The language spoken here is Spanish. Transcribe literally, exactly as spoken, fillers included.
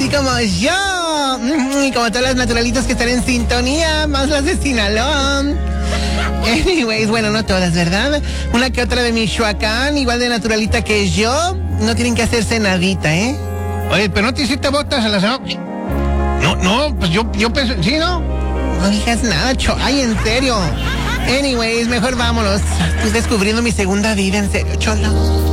como yo, mm, y como todas las naturalitas que están en sintonía, más las de Sinaloa. Anyways, bueno, no todas, ¿verdad? Una que otra de Michoacán, igual de naturalita que yo, no tienen que hacerse nadita, ¿eh? Oye, pero no te hiciste botas a la semana. No, no, pues yo, yo pensé, sí, ¿no? No digas nada, cho, ay, en serio. Anyways, mejor vámonos. Estoy descubriendo mi segunda vida, en serio, cholo.